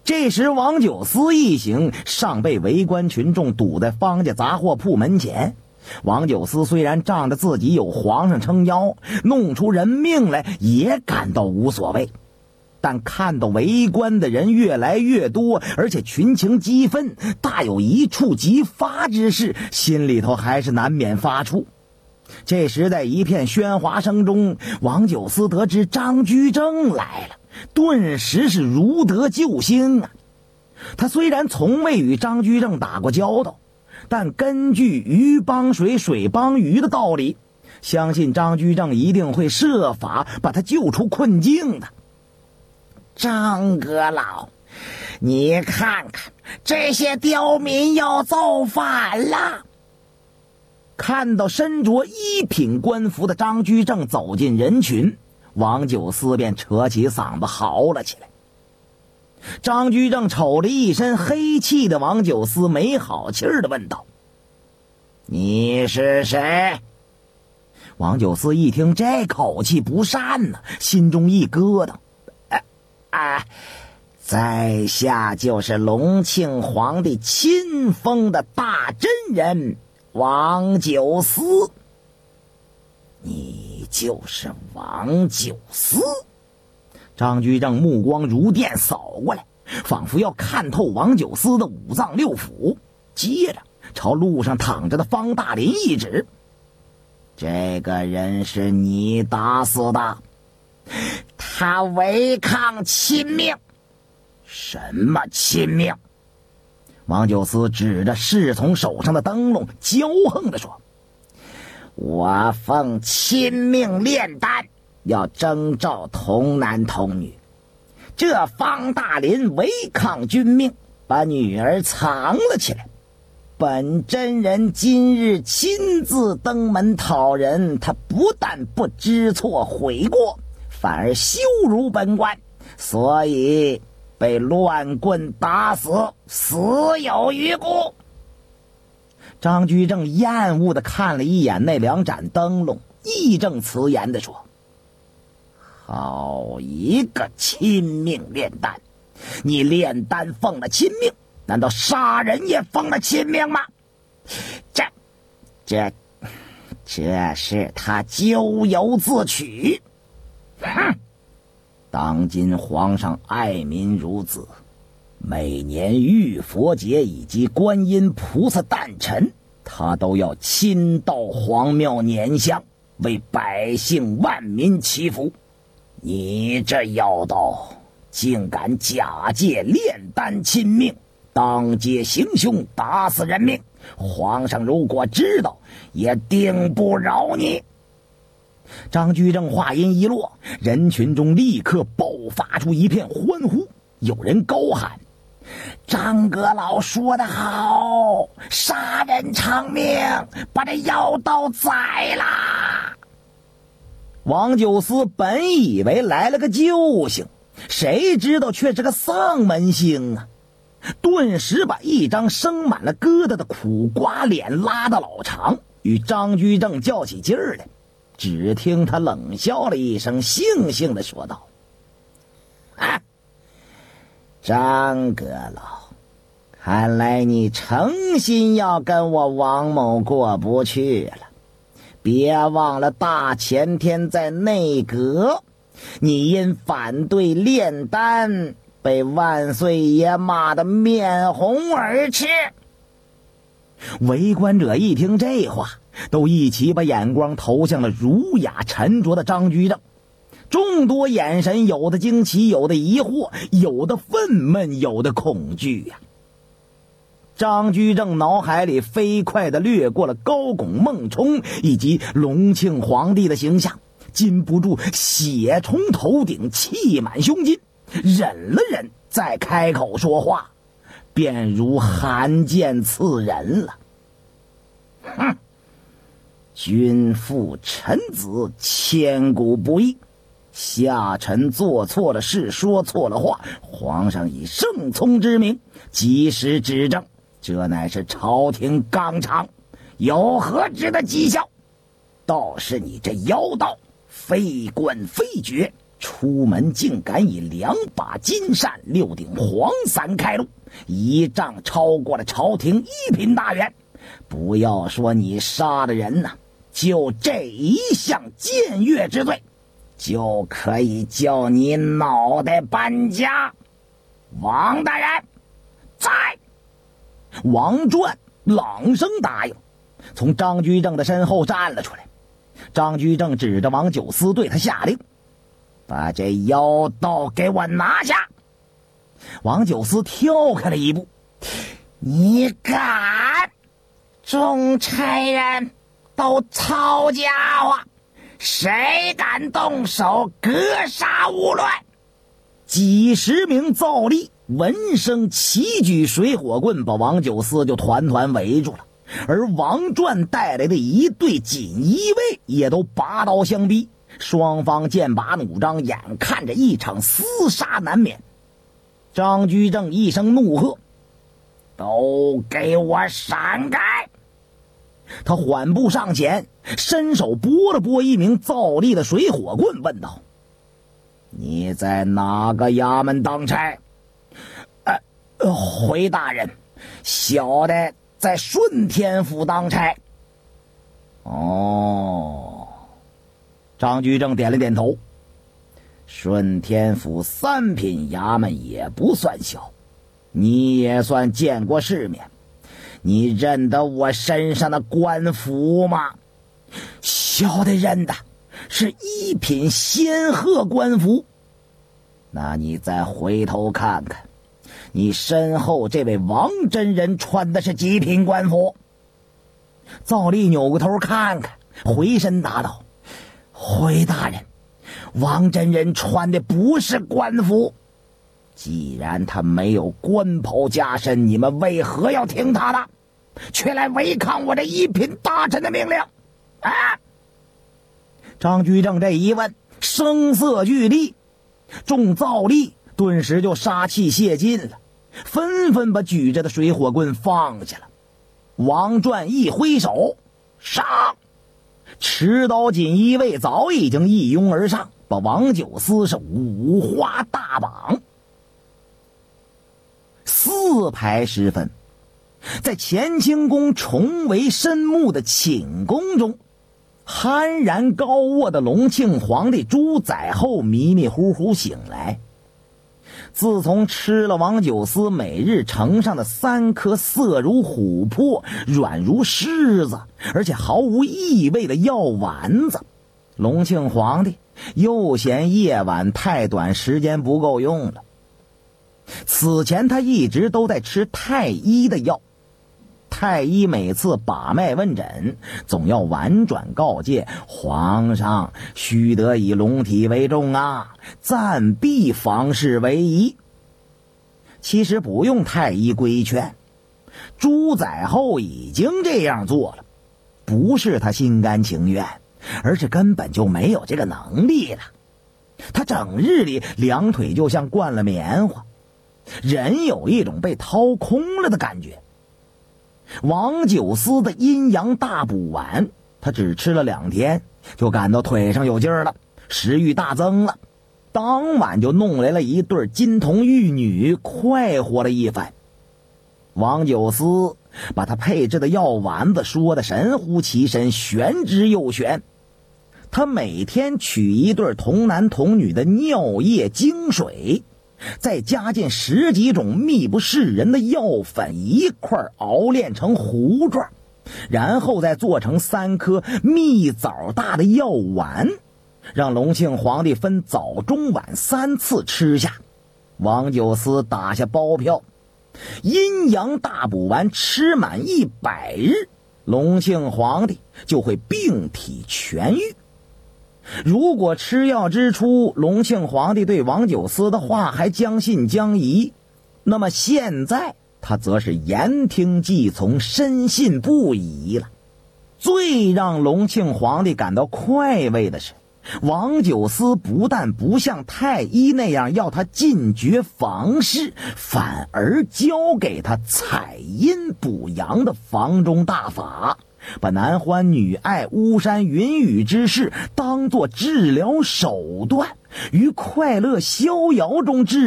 这时王九思一行尚被围观群众堵在方家杂货铺门前。王九思虽然仗着自己有皇上撑腰，弄出人命来也感到无所谓，但看到围观的人越来越多，而且群情激愤，大有一触即发之势，心里头还是难免发怵。这时在一片喧哗声中，王九思得知张居正来了，顿时是如得救星啊！他虽然从未与张居正打过交道，但根据鱼帮水水帮鱼的道理，相信张居正一定会设法把他救出困境的。 张阁老，你看看这些刁民要造反了。 看到身着一品官服的张居正走进人群，王九思便扯起嗓子嚎了起来。张居正瞅着一身黑气的王九思，没好气儿地问道： 你是谁？ 王九思一听这口气不善呢，心中一咯噔。 在下就是隆庆皇帝亲封的大真人王九思。你就是王九思？ 张居正目光如电扫过来，仿佛要看透王九思的五脏六腑，接着朝路上躺着的方大林一指： 这个人是你打死的，他违抗亲命。什么亲命？ 王九思指着侍从手上的灯笼，骄横地说： 我奉亲命炼丹，要征召童男童女。这方大林违抗君命，把女儿藏了起来。本真人今日亲自登门讨人，他不但不知错悔过，反而羞辱本官，所以被乱棍打死，死有余辜。 张居正厌恶地看了一眼那两盏灯笼，义正辞严地说： 好一个亲命炼丹！你炼丹奉了亲命，难道杀人也奉了亲命吗？这是他咎由自取。哼！当今皇上爱民如子，每年浴佛节以及观音菩萨诞辰，他都要亲到皇庙拈香，为百姓万民祈福。你这妖道竟敢假借炼丹亲命，当街行凶，打死人命，皇上如果知道，也定不饶你。 张居正话音一落，人群中立刻爆发出一片欢呼，有人高喊： 张阁老说得好，杀人偿命，把这妖道宰啦！ 王九思本以为来了个救星，谁知道却是个丧门星啊！顿时把一张生满了疙瘩的苦瓜脸拉得老长，与张居正较起劲儿来。只听他冷笑了一声，悻悻地说道： 张阁老，看来你诚心要跟我王某过不去了。别忘了大前天在内阁，你因反对炼丹，被万岁爷骂得面红耳赤。 围观者一听这话，都一起把眼光投向了儒雅沉着的张居正。众多眼神，有的惊奇，有的疑惑，有的愤懑，有的恐惧呀。张居正脑海里飞快地掠过了高拱孟冲以及隆庆皇帝的形象，禁不住血冲头顶，气满胸襟，忍了忍，再开口说话，便如寒剑刺人了。 君父臣子，千古不易。下臣做错了事，说错了话，皇上以圣聪之名及时指正，这乃是朝廷纲常，有何值得讥笑？倒是你这妖道，非官非爵， 出门竟敢以2把金扇6顶黄伞开路，一仗超过了朝廷1品大员。不要说你杀的人呐，就这一项僭越之罪，就可以叫你脑袋搬家。王大人，在！ 王传朗声答应，从张居正的身后站了出来。张居正指着王九思对他下令： 把这妖道给我拿下！ 王九思跳开了一步： 你敢！众差人都抄家伙，谁敢动手，格杀勿论！ 几十名皂吏闻声齐举水火棍，把王九思就团团围住了。而王传带来的一队锦衣卫也都拔刀相逼，双方剑拔弩张，眼看着一场厮杀难免。张居正一声怒喝： 都给我闪开！ 他缓步上前，伸手拨了拨一名皂吏的水火棍，问道： 你在哪个衙门当差？ 回大人，小的在顺天府当差。 哦， 张居正点了点头。 顺天府3品衙门也不算小，你也算见过世面。你认得我身上的官服吗？ 小的认得，是1品仙鹤官服。 那你再回头看看，你身后这位王真人穿的是几品官服？ 皂吏扭过头看看，回身答道：回大人，王真人穿的不是官服。 既然他没有官袍加身，你们为何要听他的，却来违抗我这1品大臣的命令？ 张居正这一问，声色俱厉，众皂吏顿时就杀气泄尽了，纷纷把举着的水火棍放下了。王传一挥手，上！持刀锦衣卫早已经一拥而上，把王九思是五花大绑。4排时分，在乾清宫重围深穆的寝宫中，酣然高卧的隆庆皇帝朱载后迷迷糊糊醒来。自从吃了王九思每日呈上的3颗色如琥珀、软如狮子，而且毫无异味的药丸子，隆庆皇帝又嫌夜晚太短，时间不够用了。此前他一直都在吃太医的药，太医每次把脉问诊，总要婉转告诫皇上须得以龙体为重啊，暂避房事为宜。其实不用太医规劝，朱载后已经这样做了，不是他心甘情愿，而是根本就没有这个能力了。他整日里2腿就像灌了棉花，人有一种被掏空了的感觉。王九思的阴阳大补丸，他只吃了2天，就感到腿上有劲儿了，食欲大增了。当晚就弄来了一对金童玉女，快活了一番。王九思把他配制的药丸子说得神乎其神，玄之又玄。他每天取一对童男童女的尿液精水，再加进10几种秘不示人的药粉，一块熬炼成糊状，然后再做成3颗蜜枣大的药丸，让隆庆皇帝分早中晚3次吃下。王九思打下包票，阴阳大补丸吃满100日，隆庆皇帝就会病体痊愈。如果吃药之初隆庆皇帝对王九思的话还将信将疑，那么现在他则是言听计从，深信不疑了。最让隆庆皇帝感到快慰的是，王九思不但不像太医那样要他禁绝房事，反而教给他采阴补阳的房中大法， 把男欢女爱、巫山云雨之事当作治疗手段，于快乐逍遥中治